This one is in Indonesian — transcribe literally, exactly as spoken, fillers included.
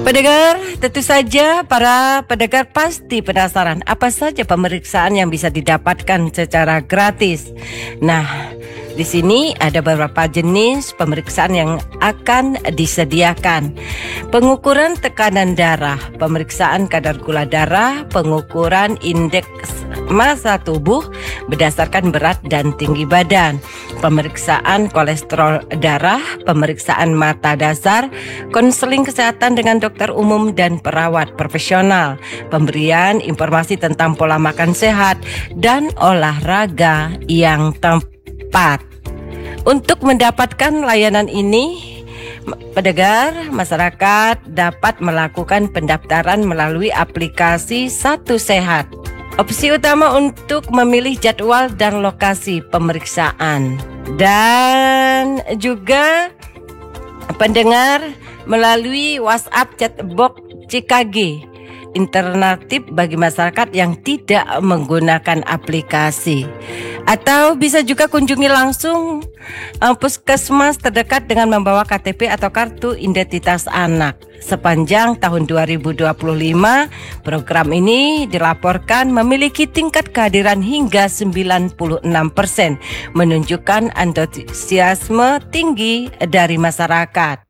Pendengar, tentu saja para pendengar pasti penasaran apa saja pemeriksaan yang bisa didapatkan secara gratis. Nah, di sini ada beberapa jenis pemeriksaan yang akan disediakan. Pengukuran tekanan darah, pemeriksaan kadar gula darah, pengukuran indeks massa tubuh berdasarkan berat dan tinggi badan, pemeriksaan kolesterol darah, pemeriksaan mata dasar, konseling kesehatan dengan dokter umum dan perawat profesional, pemberian informasi tentang pola makan sehat, dan olahraga yang tepat. Untuk mendapatkan layanan ini, pendengar masyarakat dapat melakukan pendaftaran melalui aplikasi Satu Sehat. Opsi utama untuk memilih jadwal dan lokasi pemeriksaan. Dan juga pendengar melalui WhatsApp chatbox C K G, alternatif bagi masyarakat yang tidak menggunakan aplikasi. Atau bisa juga kunjungi langsung uh, puskesmas terdekat dengan membawa K T P atau kartu identitas anak. Sepanjang tahun dua ribu dua puluh lima, program ini dilaporkan memiliki tingkat kehadiran hingga sembilan puluh enam persen, menunjukkan antusiasme tinggi dari masyarakat.